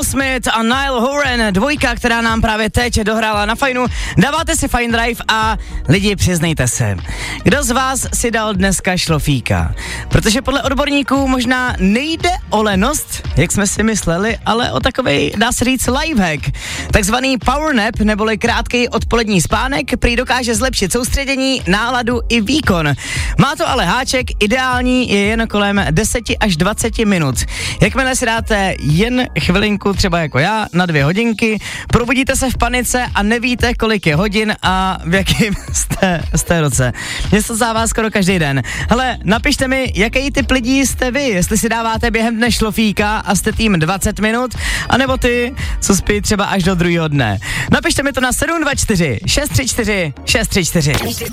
Smith a Niall Horan, dvojka, která nám právě teď dohrála na Fajnu. Dáváte si Fine Drive a lidi, přiznejte se, kdo z vás si dal dneska šlofíka? Protože podle odborníků možná nejde o lenost, jak jsme si mysleli, ale o takovej, dá se říct, lifehack. Takzvaný power nap, neboli krátký odpolední spánek, prý dokáže zlepšit soustředění, náladu i výkon. Má to ale háček, ideální je jen kolem 10 až 20 minut. Jakmile si dáte jen chvilinku, třeba jako já, na 2 hodinky, probudíte se v panice a nevíte, kolik je hodin a v jakém jste roce. Mně se dává skoro každý den. Hele, napište mi, jaký typ lidí jste vy, jestli si dáváte během dne šlofíka a jste tým 20 minut, anebo ty, co spí třeba až do druhého dne. Napište mi to na 724 634 634.